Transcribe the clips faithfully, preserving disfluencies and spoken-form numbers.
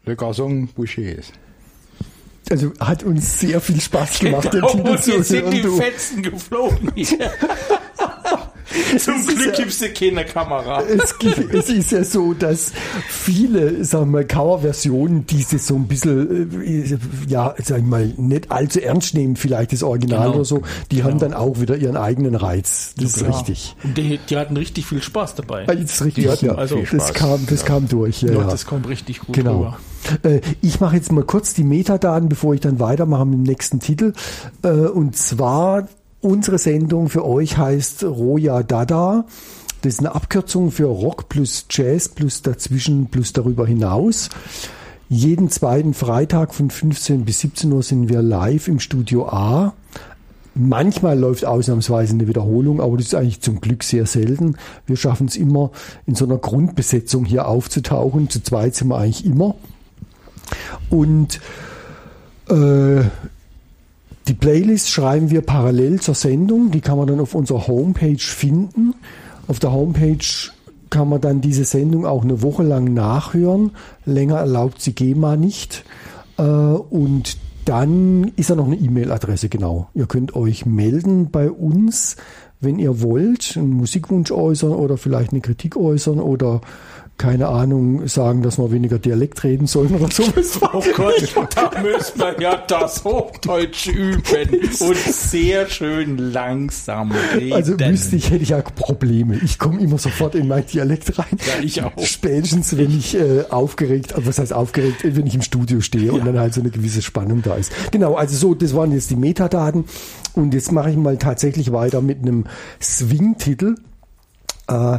Le Garçon Bouchers. Also hat uns sehr viel Spaß gemacht, Genau, den Titel und zu jetzt sind hören. die Du. Fetzen geflogen hier. Zum Glück gibt's ja keine Kamera. Es, gibt, es ist ja so, dass viele, sagen wir mal, Cover-Versionen diese so ein bisschen, äh, ja, sag ich mal, nicht allzu ernst nehmen, vielleicht das Original Genau. oder so, die Genau. haben dann auch wieder ihren eigenen Reiz. Das ist Ja. richtig. Und die, die hatten richtig viel Spaß dabei. Ah, Das ist richtig. Die hatten ja. also viel das Spaß. kam, das Ja. kam durch. Ja, Ja, ja. das kommt richtig gut Genau. rüber. Äh, Ich mache jetzt mal kurz die Metadaten, bevor ich dann weitermache mit dem nächsten Titel. Äh, Und zwar, unsere Sendung für euch heißt Roja Dada. Das ist eine Abkürzung für Rock plus Jazz plus dazwischen plus darüber hinaus. Jeden zweiten Freitag von fünfzehn bis siebzehn Uhr sind wir live im Studio A. Manchmal läuft ausnahmsweise eine Wiederholung, aber das ist eigentlich zum Glück sehr selten. Wir schaffen es immer, in so einer Grundbesetzung hier aufzutauchen. Zu zweit sind wir eigentlich immer. Und äh, die Playlist schreiben wir parallel zur Sendung. Die kann man dann auf unserer Homepage finden. Auf der Homepage kann man dann diese Sendung auch eine Woche lang nachhören. Länger erlaubt sie GEMA nicht. Äh, und dann ist ja noch eine E-Mail-Adresse, genau. Ihr könnt euch melden bei uns, wenn ihr wollt, einen Musikwunsch äußern oder vielleicht eine Kritik äußern oder keine Ahnung, sagen, dass wir weniger Dialekt reden sollen oder sowas. Oh Gott, da müssen wir ja das Hochdeutsch üben und sehr schön langsam reden. Also wüsste ich, hätte ich ja Probleme. Ich komme immer sofort in mein Dialekt rein. Ja, ich auch. Spätestens, wenn ich äh, aufgeregt, also was heißt aufgeregt, wenn ich im Studio stehe und dann halt so eine gewisse Spannung da ist. Genau, also so, das waren jetzt die Metadaten. Und jetzt mache ich mal tatsächlich weiter mit einem Swing-Titel. Äh,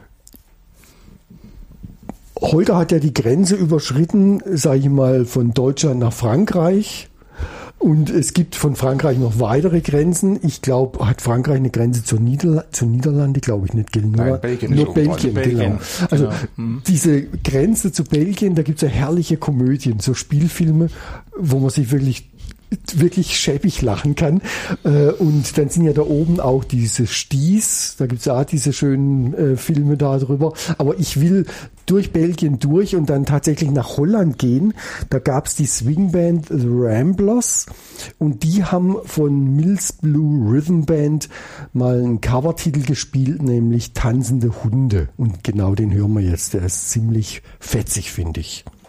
Holger hat ja die Grenze überschritten, sage ich mal, von Deutschland nach Frankreich. Und es gibt von Frankreich noch weitere Grenzen. Ich glaube, hat Frankreich eine Grenze zur, Niederla zur Niederlande? Glaube ich nicht. Gell? Nur, Nein, Belgien ist nur auch Belgien, Belgien. genau. Also Genau. Mhm. diese Grenze zu Belgien, da gibt es ja herrliche Komödien, so Spielfilme, wo man sich wirklich wirklich schäbig lachen kann. Und dann sind ja da oben auch diese Sties, da gibt's ja auch diese schönen äh, Filme da drüber. Aber ich will durch Belgien durch und dann tatsächlich nach Holland gehen. Da gab's die Swingband The Ramblers und die haben von Mills Blue Rhythm Band mal einen Covertitel gespielt, nämlich Tanzende Hunde. Und genau den hören wir jetzt. Der ist ziemlich fetzig, finde ich.